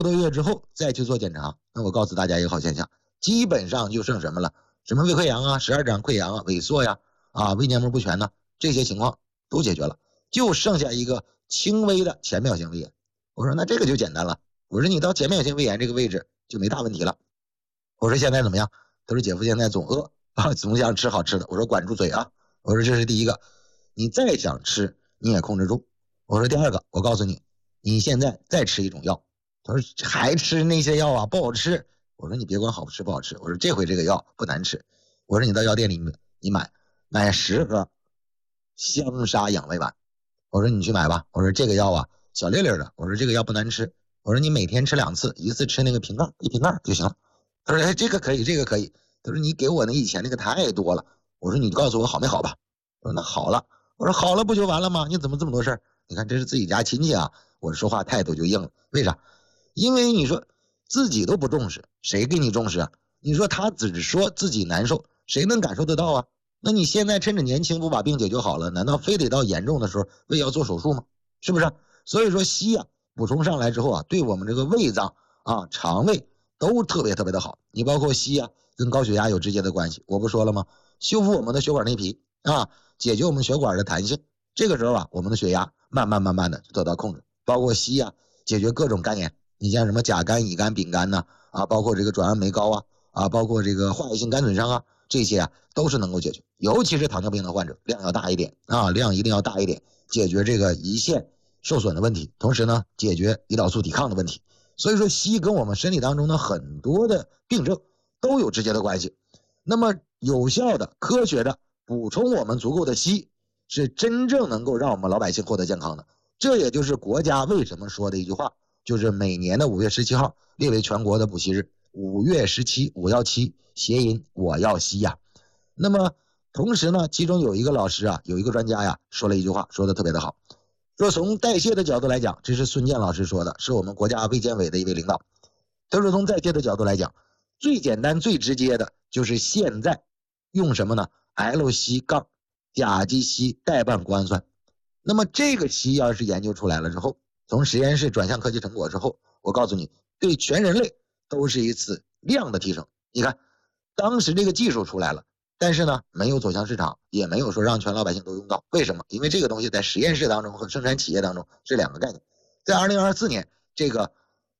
多月之后再去做检查，那我告诉大家一个好现象，基本上就剩什么了？什么胃溃疡啊、十二指肠溃疡啊、萎缩呀、胃黏膜不全呐，这些情况都解决了，就剩下一个轻微的浅表性胃炎。我说那这个就简单了，我说你到浅表性胃炎这个位置就没大问题了。我说现在怎么样？他说姐夫现在总饿总想吃好吃的。我说管住嘴啊！我说这是第一个，你再想吃你也控制住。我说第二个，我告诉你，你现在再吃一种药。他说还吃那些药啊，不好吃。我说你别管好吃不好吃，我说这回这个药不难吃。我说你到药店里你买10盒香砂养胃丸。我说你去买吧。我说这个药啊小粒粒的，我说这个药不难吃。我说你每天吃2次，一次吃那个瓶盖一瓶盖就行了。他说这个可以，这个可以。他说你给我那以前那个太多了。我说你告诉我好没好吧。我说那好了。我说好了不就完了吗？你怎么这么多事儿？你看这是自己家亲戚啊，我说话态度就硬了。为啥？因为你说自己都不重视，谁给你重视啊？你说他只说自己难受，谁能感受得到啊？那你现在趁着年轻不把病解决好了，难道非得到严重的时候胃要做手术吗？是不是？所以说硒啊补充上来之后啊，对我们这个胃脏肠胃都特别特别的好。你包括硒啊跟高血压有直接的关系，我不说了吗？修复我们的血管内皮解决我们血管的弹性，这个时候我们的血压慢慢的就得到控制。包括硒解决各种肝炎，你像什么甲肝、乙肝、丙肝呐包括这个转氨酶高包括这个化液性肝损伤这些都是能够解决。尤其是糖尿病的患者，量要大一点量一定要大一点，解决这个胰腺受损的问题，同时呢解决胰岛素抵抗的问题。所以说硒跟我们身体当中的很多的病症都有直接的关系。那么有效的科学的补充我们足够的硒，是真正能够让我们老百姓获得健康的。这也就是国家为什么说的一句话，就是每年的5月17号列为全国的补硒日。5月17 517谐音我要硒那么同时呢，其中有一个老师有一个专家说了一句话，说的特别的好，说从代谢的角度来讲，这是孙健老师说的，是我们国家卫健委的一位领导。他说从代谢的角度来讲，最简单最直接的就是现在用什么呢？ L 硒杠甲基硒代半谷氨酸。那么这个硒要是研究出来了之后，从实验室转向科技成果之后，我告诉你，对全人类都是一次量的提升。你看当时这个技术出来了，但是呢没有走向市场，也没有说让全老百姓都用到。为什么？因为这个东西在实验室当中和生产企业当中是两个概念。在2024年，这个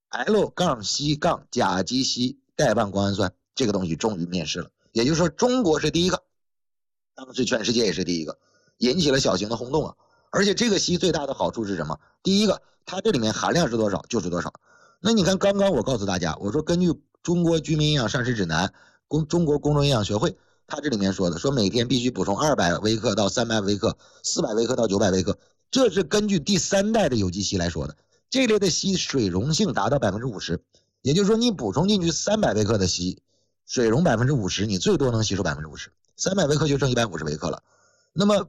L 杠硒杠甲基硒代半谷氨酸这个东西终于面世了，也就是说中国是第一个，当时全世界也是第一个，引起了小型的轰动而且这个硒最大的好处是什么？第一个，它这里面含量是多少就是多少。那你看刚刚我告诉大家，我说根据中国居民营养膳食指南，中国公众营养学会，它这里面说的，说每天必须补充200微克到300微克，400微克到900微克，这是根据第3代的有机硒来说的。这类的硒水溶性达到 50%， 也就是说你补充进去300微克的硒，水溶 50%， 你最多能吸收 50%，300微克就剩150微克了。那么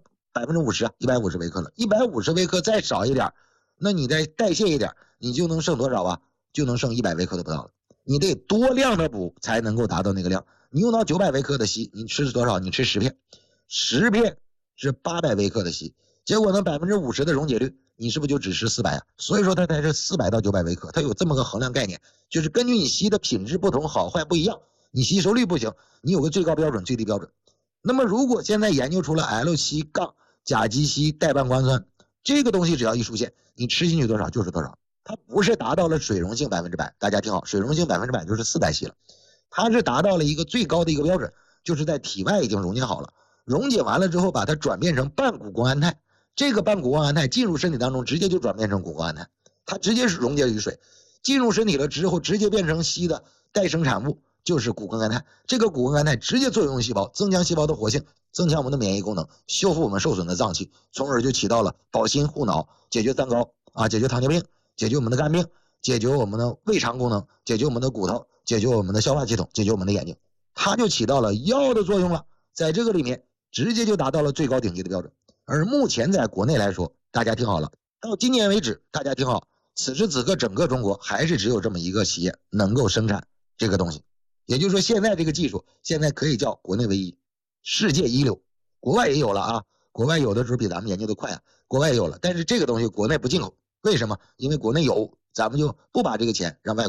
50%150微克了，150微克再少一点，那你再代谢一点，你就能剩多少就能剩100微克都不到了。你得多量的补才能够达到那个量。你用到900微克的硒，你吃多少？你吃10片，10片是800微克的硒，结果呢50%的溶解率，你是不是就只吃400所以说它才是400到900微克，它有这么个衡量概念，就是根据你硒的品质不同，好坏不一样，你吸收率不行，你有个最高标准最低标准。那么如果现在研究出了 L 硒杠甲基硒代半谷氨酸，这个东西只要一出现，你吃进去多少就是多少。它不是达到了水溶性100%，大家听好，水溶性100%就是4代硒了，它是达到了一个最高的一个标准，就是在体外已经溶解好了，溶解完了之后把它转变成半谷胱氨肽，这个半谷胱氨肽进入身体当中直接就转变成谷胱氨肽，它直接是溶解于水，进入身体了之后直接变成硒的代生产物，就是谷胱氨肽。这个谷胱氨肽直接作用于细胞，增强细胞的活性，增强我们的免疫功能，修复我们受损的脏器，从而就起到了保心护脑，解决三高解决糖尿病，解决我们的肝病，解决我们的胃肠功能，解决我们的骨头，解决我们的消化系统，解决我们的眼睛，它就起到了药的作用了。在这个里面直接就达到了最高顶级的标准。而目前在国内来说，大家听好了，到今年为止，大家听好，此时此刻整个中国还是只有这么一个企业能够生产这个东西，也就是说现在这个技术现在可以叫国内唯一，世界一流。国外也有了国外有的时候比咱们研究的快国外也有了，但是这个东西国内不进口。为什么？因为国内有，咱们就不把这个钱让外国